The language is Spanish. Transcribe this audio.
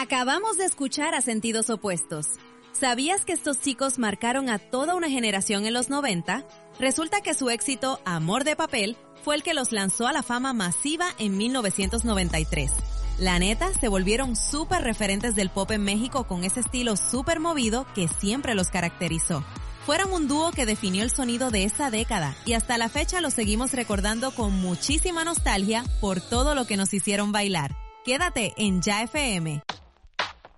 Acabamos de escuchar a Sentidos Opuestos. ¿Sabías que estos chicos marcaron a toda una generación en los 90? Resulta que su éxito Amor de Papel fue el que los lanzó a la fama masiva en 1993. La neta, se volvieron súper referentes del pop en México con ese estilo súper movido que siempre los caracterizó. Fueron un dúo que definió el sonido de esa década y hasta la fecha los seguimos recordando con muchísima nostalgia por todo lo que nos hicieron bailar. Quédate en Ya FM.